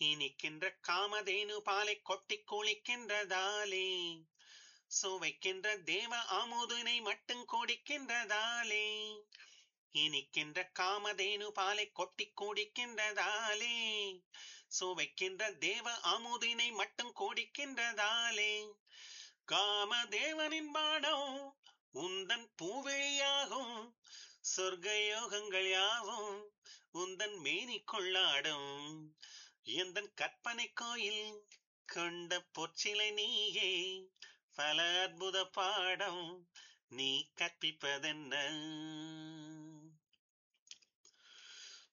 இனிக்கின்ற காமதேனு பாலை கொட்டிக் குளிக்கின்றதாலே சுவைக்கின்ற தேவ அமுதினை மட்டும் குடிக்கின்றதாலே இனிக்கின்ற காமதேனு பாலை கொட்டிக் குடிக்கின்றதாலே சுவைக்கின்ற தேவ அமுதினை மட்டும் குடிக்கின்றதாலே காமதேவனின் பாடம் உந்தன் பூவிழியாகும் சொர்க்க யோகங்கள் யாவும் உந்தன் மேனி கொள்ளாடும் எந்தன் கற்பனை கோயில் கொண்ட பொற்சிலை நீயே பல அற்புத பாடம் நீ கற்பிப்பதென்ன